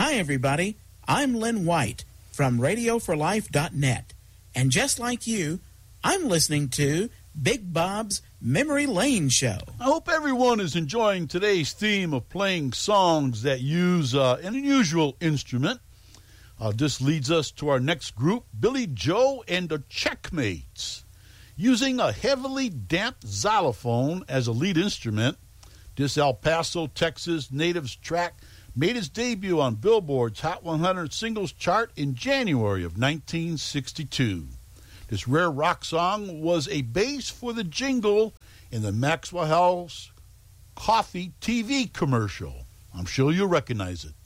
Hi, everybody. I'm Lynn White from RadioForLife.net. And just like you, I'm listening to Big Bob's Memory Lane Show. I hope everyone is enjoying today's theme of playing songs that use an unusual instrument. This leads us to our next group, Billy Joe and the Checkmates. Using a heavily damped xylophone as a lead instrument, this El Paso, Texas native's track made its debut on Billboard's Hot 100 Singles Chart in January of 1962. This rare rock song was a base for the jingle in the Maxwell House Coffee TV commercial. I'm sure you'll recognize it.